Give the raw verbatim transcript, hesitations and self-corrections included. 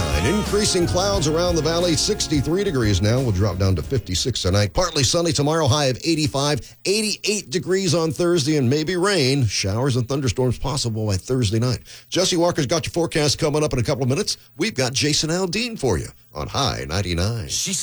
ninety-nine. Increasing clouds around the valley. sixty-three degrees now. We'll drop down to fifty-six tonight. Partly sunny tomorrow. High of eighty-five. eighty-eight degrees on Thursday and maybe rain. Showers and thunderstorms possible by Thursday night. Jesse Walker's got your forecast coming up in a couple of minutes. We've got Jason Aldean for you on High ninety-nine.